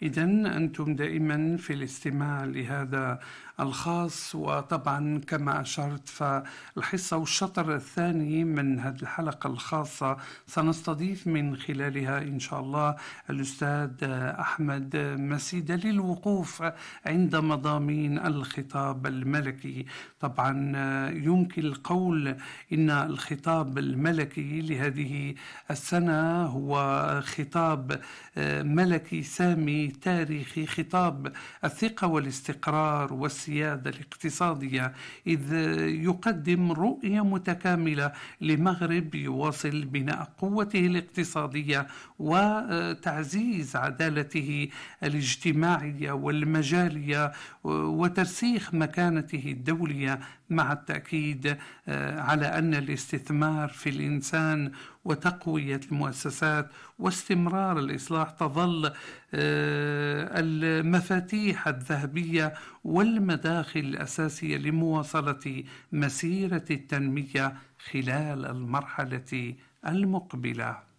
إذن أنتم دائما في الاستماع لهذا الخاص، وطبعا كما أشرت فالحصة والشطر الثاني من هذه الحلقة الخاصة سنستضيف من خلالها إن شاء الله الأستاذ أحمد مسيدة للوقوف عند مضامين الخطاب الملكي. طبعا يمكن القول إن الخطاب الملكي لهذه السنة هو خطاب ملكي سامي تاريخي، خطاب الثقة والاستقرار والسيادة الاقتصادية، إذ يقدم رؤية متكاملة لمغرب يواصل بناء قوته الاقتصادية وتعزيز عدالته الاجتماعية والمجالية وترسيخ مكانته الدولية، مع التأكيد على أن الاستثمار في الإنسان وتقوية المؤسسات واستمرار الإصلاح تظل المفاتيح الذهبية والمداخل الأساسية لمواصلة مسيرة التنمية خلال المرحلة المقبلة.